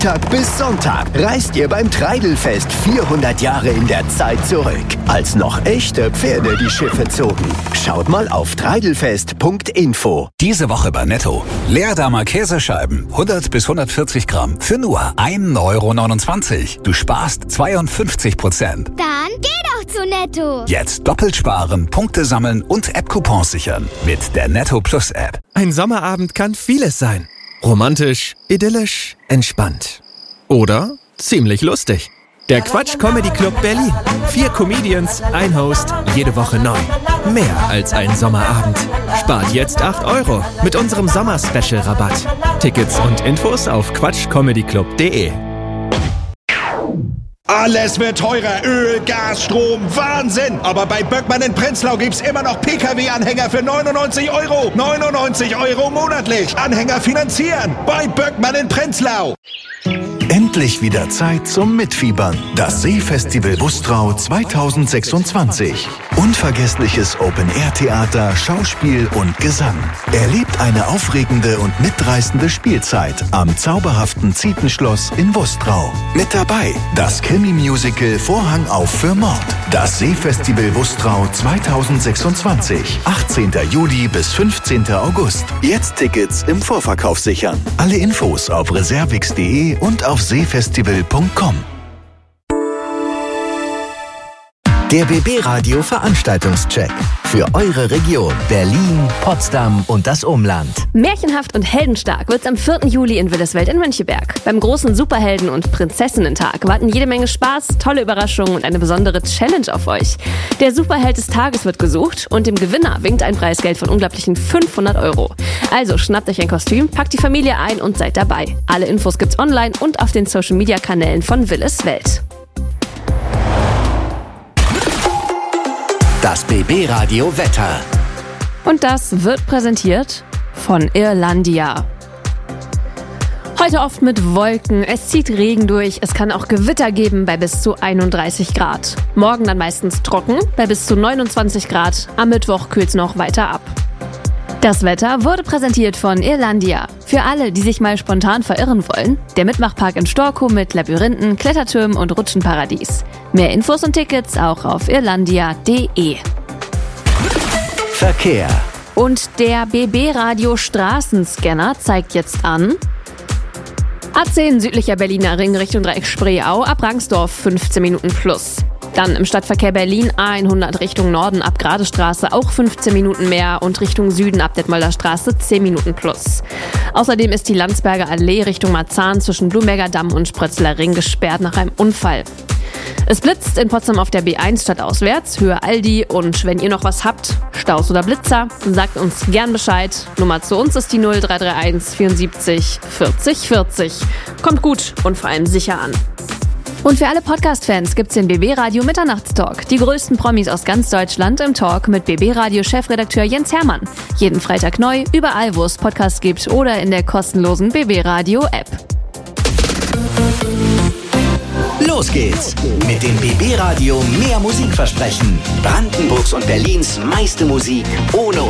Tag bis Sonntag reist ihr beim Treidelfest 400 Jahre in der Zeit zurück, als noch echte Pferde die Schiffe zogen. Schaut mal auf treidelfest.info. Diese Woche bei Netto. Leerdamer Käsescheiben, 100 bis 140 Gramm, für nur 1,29 €. Du sparst 52%. Dann geh doch zu Netto. Jetzt doppelt sparen, Punkte sammeln und App-Coupons sichern. Mit der Netto Plus App. Ein Sommerabend kann vieles sein. Romantisch, idyllisch, entspannt. Oder ziemlich lustig. Der Quatsch Comedy Club Berlin. 4 Comedians, ein Host, jede Woche neu. Mehr als ein Sommerabend. Spart jetzt 8 € mit unserem Sommer-Special-Rabatt. Tickets und Infos auf quatschcomedyclub.de. Alles wird teurer. Öl, Gas, Strom, Wahnsinn. Aber bei Böckmann in Prenzlau gibt's immer noch PKW-Anhänger für 99 €. 99 € monatlich. Anhänger finanzieren. Bei Böckmann in Prenzlau. Endlich wieder Zeit zum Mitfiebern. Das Seefestival Bustrau 2026. Unvergessliches Open-Air-Theater, Schauspiel und Gesang. Erlebt eine aufregende und mitreißende Spielzeit am zauberhaften Zietenschloss in Bustrau. Mit dabei das Krimi-Musical Vorhang auf für Mord. Das Seefestival Bustrau 2026. 18. Juli bis 15. August. Jetzt Tickets im Vorverkauf sichern. Alle Infos auf reservix.de und auf seefestival.com. Der BB Radio Veranstaltungscheck. Für eure Region Berlin, Potsdam und das Umland. Märchenhaft und heldenstark wird's am 4. Juli in Willeswelt in Möncheberg. Beim großen Superhelden- und Prinzessinnen-Tag warten jede Menge Spaß, tolle Überraschungen und eine besondere Challenge auf euch. Der Superheld des Tages wird gesucht und dem Gewinner winkt ein Preisgeld von unglaublichen 500 €. Also schnappt euch ein Kostüm, packt die Familie ein und seid dabei. Alle Infos gibt's online und auf den Social-Media-Kanälen von Willeswelt. Das BB Radio Wetter. Und das wird präsentiert von Irlandia. Heute oft mit Wolken, es zieht Regen durch, es kann auch Gewitter geben bei bis zu 31 Grad. Morgen dann meistens trocken, bei bis zu 29 Grad. Am Mittwoch kühlt's noch weiter ab. Das Wetter wurde präsentiert von Irlandia. Für alle, die sich mal spontan verirren wollen, der Mitmachpark in Storkow mit Labyrinthen, Klettertürmen und Rutschenparadies. Mehr Infos und Tickets auch auf irlandia.de. Verkehr. Und der BB Radio Straßenscanner zeigt jetzt an: A10 südlicher Berliner Ring Richtung Dreieck Spreeau ab Rangsdorf 15 Minuten plus. Dann im Stadtverkehr Berlin A100 Richtung Norden ab Gradestraße auch 15 Minuten mehr und Richtung Süden ab Detmolder Straße 10 Minuten plus. Außerdem ist die Landsberger Allee Richtung Marzahn zwischen Blumberger Damm und Sprötzler Ring gesperrt nach einem Unfall. Es blitzt in Potsdam auf der B1 stadtauswärts, Höhe Aldi, und wenn ihr noch was habt, Staus oder Blitzer, sagt uns gern Bescheid. Nummer zu uns ist die 0331 74 40 40. Kommt gut und vor allem sicher an. Und für alle Podcast-Fans gibt's den BB Radio Mitternachtstalk. Die größten Promis aus ganz Deutschland im Talk mit BB Radio Chefredakteur Jens Hermann. Jeden Freitag neu, überall wo es Podcasts gibt oder in der kostenlosen BB Radio App. Los geht's mit dem BB Radio mehr Musikversprechen. Brandenburgs und Berlins meiste Musik ohne